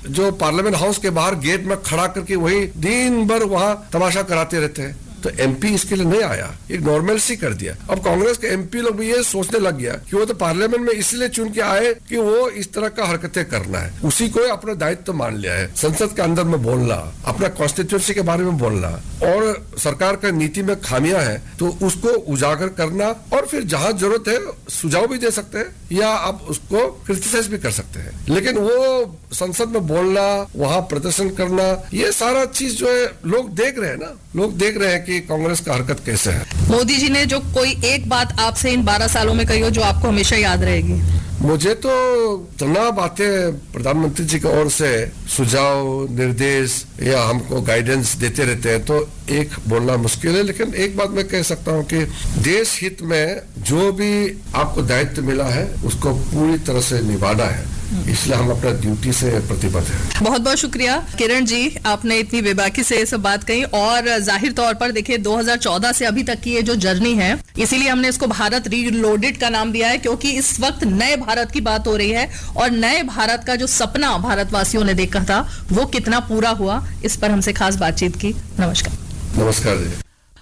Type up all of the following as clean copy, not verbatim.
जो parliament house के बाहर गेट में खड़ा करके वही दिन भर वहां तमाशा कराते रहते हैं। तो एमपी इसके लिए नहीं आया, एक नॉर्मलसी कर दिया। अब कांग्रेस के एमपी लोग भी ये सोचने लग गया कि वो तो पार्लियामेंट में इसलिए चुन के आए कि वो इस तरह का हरकतें करना है, उसी को अपना दायित्व मान लिया है। संसद के अंदर में बोलना, अपना कॉन्स्टिट्यूंसी के बारे में बोलना और सरकार का नीति में खामियां हैं तो उसको उजागर करना, और फिर जहां जरूरत है सुझाव भी दे सकते हैं या आप उसको क्रिटिसाइज भी कर सकते हैं। लेकिन वो संसद में बोलना, वहां प्रदर्शन करना, ये सारा चीज जो है लोग देख रहे हैं ना, लोग देख रहे हैं कि कांग्रेस का हरकत कैसे है। मोदी जी ने जो कोई एक बात आपसे इन 12 सालों में कही हो जो आपको हमेशा याद रहेगी? मुझे तो जितना बातें प्रधानमंत्री जी की ओर से सुझाव, निर्देश या हमको गाइडेंस देते रहते हैं तो एक बोलना मुश्किल है, लेकिन एक बात मैं कह सकता हूं कि देश हित में जो भी आपको दायित्व मिला है उसको पूरी तरह से निभाना है, इसलिए हम अपना ड्यूटी से प्रतिबद्ध हैं। बहुत बहुत शुक्रिया किरण जी, आपने इतनी बेबाकी से ये सब बात कही। और जाहिर तौर पर देखिए 2014 से अभी तक की ये जो जर्नी है, इसीलिए हमने इसको भारत रीलोडेड का नाम दिया है, क्योंकि इस वक्त नए भारत की बात हो रही है और नए भारत का जो सपना भारतवासियों ने देखा था वो कितना पूरा हुआ, इस पर हमसे खास बातचीत की। नमस्कार। नमस्कार जी।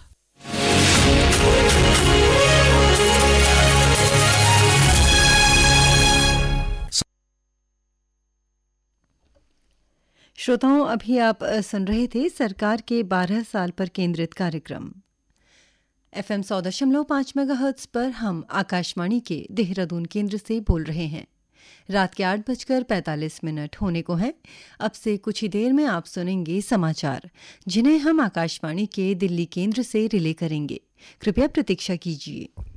श्रोताओं, अभी आप सुन रहे थे सरकार के 12 साल पर केंद्रित कार्यक्रम। FM 100.5 मेगाहर्ट्ज पर हम आकाशवाणी के देहरादून केंद्र से बोल रहे हैं। रात के 8:45 होने को हैं। अब से कुछ ही देर में आप सुनेंगे समाचार, जिन्हें हम आकाशवाणी के दिल्ली केंद्र से रिले करेंगे। कृपया प्रतीक्षा कीजिए।